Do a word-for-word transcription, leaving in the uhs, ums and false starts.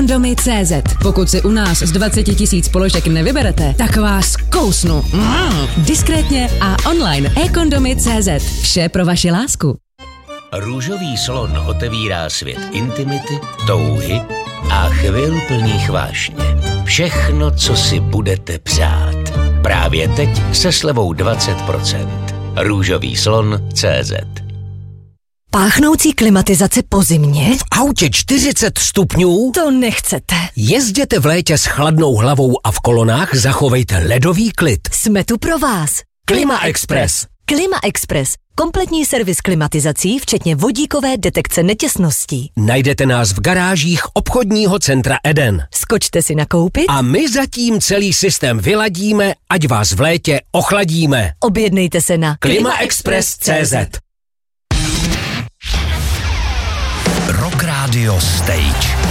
ekondomy tečka cé zet. Pokud si u nás z dvacet tisíc položek nevyberete, tak vás kousnu. Mm. Diskrétně a online ekondomy tečka cé zet. Vše pro vaši lásku. Růžový slon otevírá svět intimity, touhy a chvil plných vášně. Všechno, co si budete přát. Právě teď se slevou dvacet procent. Růžový slon tečka cé zet. Páchnoucí klimatizace po zimě? V autě čtyřicet stupňů? To nechcete. Jezděte v létě s chladnou hlavou a v kolonách zachovejte ledový klid. Jsme tu pro vás. Klima Express. Klima Express. Kompletní servis klimatizací, včetně vodíkové detekce netěsností. Najdete nás v garážích obchodního centra Eden. Skočte si nakoupit a my zatím celý systém vyladíme, ať vás v létě ochladíme. Objednejte se na klima express tečka cé zet. Rock Radio Stage.